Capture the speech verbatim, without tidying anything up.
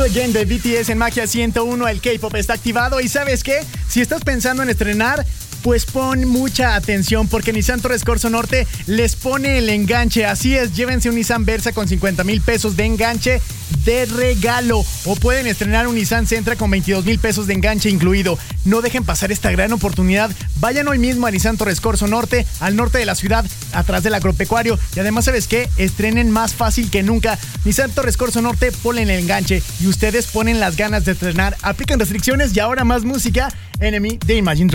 Again de B T S en Magia ciento uno, el K-pop está activado. Y ¿sabes qué? Si estás pensando en estrenar, pues pon mucha atención, porque Nissan Torres Corso Norte les pone el enganche. Así es, llévense un Nissan Versa con cincuenta mil pesos de enganche de regalo, o pueden estrenar un Nissan Sentra con veintidós mil pesos de enganche incluido. No dejen pasar esta gran oportunidad. Vayan hoy mismo a Nissan Torres Corso Norte, al norte de la ciudad, atrás del agropecuario. Y además, ¿sabes qué? Estrenen más fácil que nunca. Nissan Torres Corso Norte, ponen el enganche y ustedes ponen las ganas de estrenar. Aplican restricciones. Y ahora más música. Enemy de Imagine